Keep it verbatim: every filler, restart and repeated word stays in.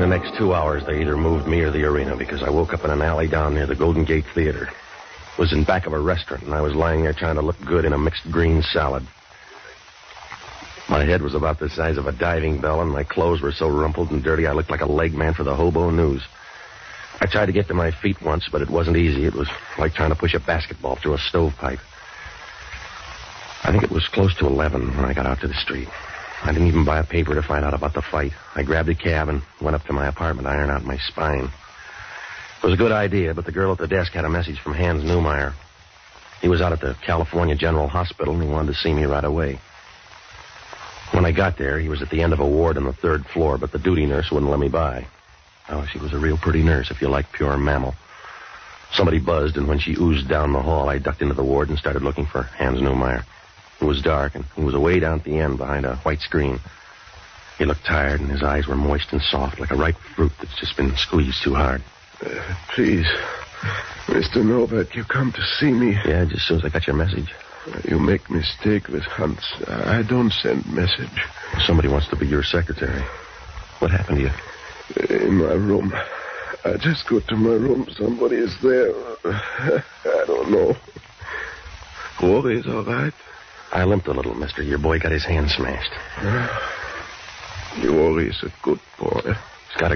the next two hours, they either moved me or the arena because I woke up in an alley down near the Golden Gate Theater. It was in back of a restaurant, and I was lying there trying to look good in a mixed green salad. My head was about the size of a diving bell, and my clothes were so rumpled and dirty I looked like a leg man for the Hobo News. I tried to get to my feet once, but it wasn't easy. It was like trying to push a basketball through a stovepipe. I think it was close to eleven when I got out to the street. I didn't even buy a paper to find out about the fight. I grabbed a cab and went up to my apartment, ironing out my spine. It was a good idea, but the girl at the desk had a message from Hans Newmeyer. He was out at the California General Hospital, and he wanted to see me right away. When I got there, he was at the end of a ward on the third floor, but the duty nurse wouldn't let me by. Oh, she was a real pretty nurse, if you like pure mammal. Somebody buzzed, and when she oozed down the hall, I ducked into the ward and started looking for Hans Newmeyer. It was dark, and he was away down at the end behind a white screen. He looked tired, and his eyes were moist and soft, like a ripe fruit that's just been squeezed too hard. Uh, please, Mister Novak, you come to see me. Yeah, just as soon as I got your message. Uh, you make mistake with Hans. I don't send message. Somebody wants to be your secretary. What happened to you? In my room. I just go to my room. Somebody is there. I don't know. Rory is all right? I limped a little, mister. Your boy got his hand smashed. Rory is a good boy.